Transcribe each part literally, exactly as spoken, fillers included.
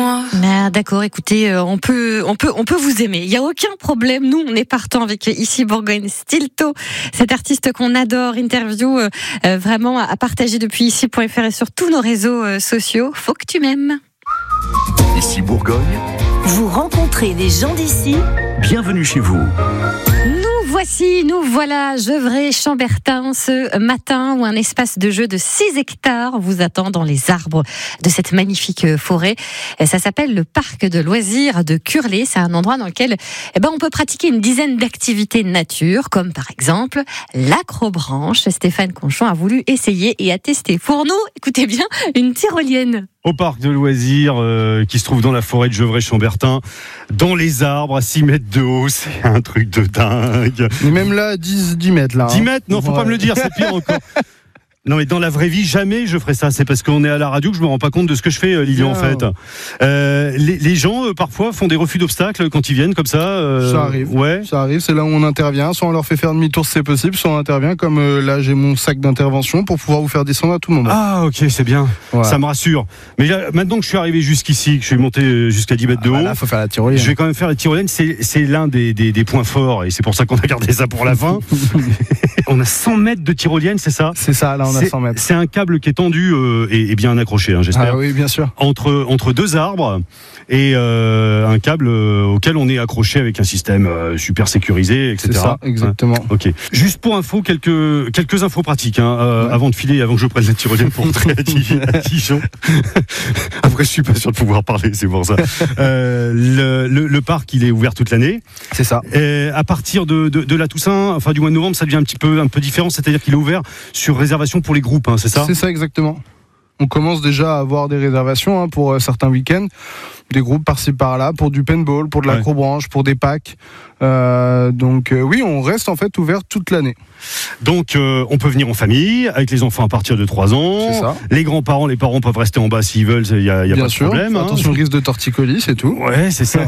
moi. Ah, d'accord, écoutez, euh, on peut, on peut, on peut vous aimer. Il y a aucun problème. Nous, on est partant avec euh, Ici Bourgogne Stilto, cet artiste qu'on adore. Interview euh, euh, vraiment à partager depuis ici point f r et sur tous nos réseaux euh, sociaux. Faut que tu m'aimes. Ici Bourgogne. Vous rencontrez des gens d'ici. Bienvenue chez vous. Nous voici, nous voilà, Gevrey-Chambertin, ce matin où un espace de jeu de six hectares vous attend dans les arbres de cette magnifique forêt. Ça s'appelle le parc de loisirs de Curlé. C'est un endroit dans lequel eh ben, on peut pratiquer une dizaine d'activités nature, comme par exemple l'acrobranche. Stéphane Conchon a voulu essayer et a testé pour nous, écoutez bien, une tyrolienne. Au parc de loisirs euh, qui se trouve dans la forêt de Gevrey-Chambertin, dans les arbres à six mètres de haut, c'est un truc de dingue. Et même là, dix, dix mètres là. dix mètres ? Non, faut ouais. pas me le dire, c'est pire encore. Non mais dans la vraie vie, jamais je ferais ça. C'est parce qu'on est à la radio que je me rends pas compte de ce que je fais, Lilian, en fait. Euh, les, les gens, euh, parfois, font des refus d'obstacles quand ils viennent comme ça. Euh, ça arrive. Ouais. Ça arrive, c'est là où on intervient. Soit on leur fait faire demi-tour si c'est possible, soit on intervient. Comme euh, là, j'ai mon sac d'intervention pour pouvoir vous faire descendre à tout moment. Ah, ok, c'est bien. Voilà. Ça me rassure. Mais là, maintenant que je suis arrivé jusqu'ici, que je suis monté jusqu'à dix mètres de ah, haut, bah là, faut faire la tyrolienne. Je vais quand même faire la tyrolienne. C'est, c'est l'un des, des, des points forts et c'est pour ça qu'on a gardé ça pour la fin. On a cent mètres de tyrolienne, c'est ça ? C'est ça, là, on a c'est, cent mètres. C'est un câble qui est tendu euh, et, et bien accroché, hein, j'espère. Ah oui, bien sûr. Entre, entre deux arbres et euh, un câble euh, auquel on est accroché avec un système euh, super sécurisé, et cetera. C'est ça, exactement. Hein, ok. Juste pour info, quelques, quelques infos pratiques hein, euh, ouais. avant de filer, avant que je prenne la tyrolienne pour rentrer à Dijon. Après, je suis pas sûr de pouvoir parler, c'est pour ça. Euh, le, le, le parc, il est ouvert toute l'année. C'est ça. Et à partir de, de, de la Toussaint, enfin du mois de novembre, ça devient un petit peu, un peu différent, c'est-à-dire qu'il est ouvert sur réservation pour les groupes, hein, c'est ça ? C'est ça, exactement. On commence déjà à avoir des réservations hein, pour euh, certains week-ends, des groupes par-ci par-là, pour du paintball, pour de ouais. l'acrobranche, pour des packs. Euh, donc euh, oui, on reste en fait ouvert toute l'année. Donc euh, on peut venir en famille, avec les enfants à partir de trois ans. C'est ça. Les grands-parents, les parents peuvent rester en bas s'ils veulent, il n'y a, y a Bien pas sûr, de problème. Hein. Attention au risque de torticolis, c'est tout. Ouais, c'est ça.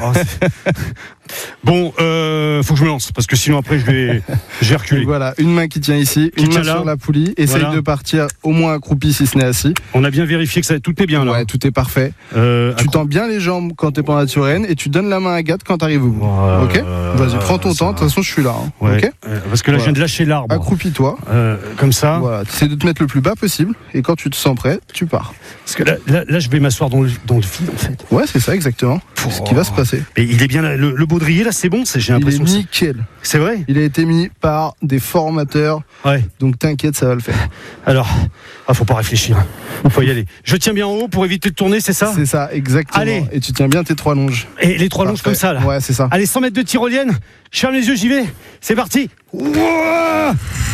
Bon, euh, faut que je me lance, parce que sinon après je vais, je vais reculer. Et voilà, une main qui tient ici, qui une tient main là. sur la poulie. Essaye voilà. de partir au moins accroupi si ce n'est assis. On a bien vérifié que ça, tout est bien là. Ouais, tout est parfait. Euh, tu tends bien les jambes quand t'es pendant la tyrolienne et tu donnes la main à Agathe quand t'arrives au bout. Euh, ok Vas-y, prends ton ça... temps. De toute façon, je suis là. Hein. Ouais. Ok euh, parce que là, voilà. je viens de lâcher l'arbre. Accroupis-toi. Euh, comme ça. Voilà. Tu essaies de te mettre le plus bas possible et quand tu te sens prêt, tu pars. Parce que là, là, là je vais m'asseoir dans le, dans le fil en fait. Ouais, c'est ça exactement. Oh. C'est ce qui va se passer. Et il est bien là, le, le baudrier là, c'est bon. C'est, j'ai l'impression. Il est que nickel. C'est... c'est vrai. Il a été mis par des formateurs. Ouais. Donc t'inquiète, ça va le faire. Alors, ah, faut pas réfléchir. Faut y aller. Je tiens bien en haut pour éviter de tourner, c'est ça ? C'est ça, exactement. Allez. Et tu tiens bien tes trois longes. Et les trois Parfait. longes comme ça là. Ouais, c'est ça. Allez, cent mètres de tyrolienne. Je ferme les yeux, j'y vais. C'est parti. Ouah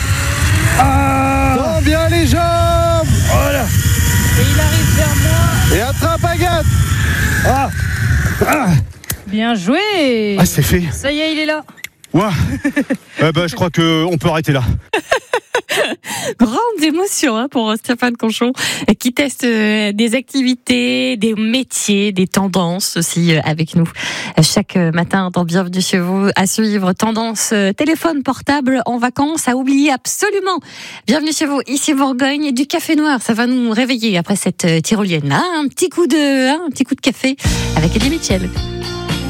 ah Tends bien les jambes. Voilà. Et il arrive vers moi. Et attrape Agathe. Ah. Ah. Bien joué. Ah, c'est fait. Ça y est, il est là. Ouah. eh ben, je crois qu'on peut arrêter là. Grande émotion hein, pour Stéphane Conchon qui teste euh, des activités, des métiers, des tendances aussi euh, avec nous chaque matin dans Bienvenue chez vous à suivre. Tendance euh, téléphone portable en vacances à oublier absolument. Bienvenue chez vous, ici Bourgogne et du café noir, ça va nous réveiller après cette euh, tyrolienne là. Un petit coup de, hein, un petit coup de café avec Eddie Mitchell.